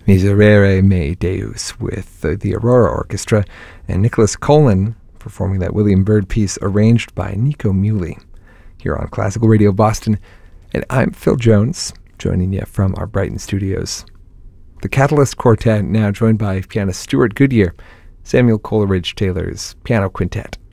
Miserere Mei Deus with the Aurora Orchestra, and Nicholas Colin performing that William Byrd piece arranged by Nico Muhly here on Classical Radio Boston. And I'm Phil Jones, joining you from our Brighton studios. The Catalyst Quartet, now joined by pianist Stuart Goodyear, Samuel Coleridge Taylor's Piano Quintet.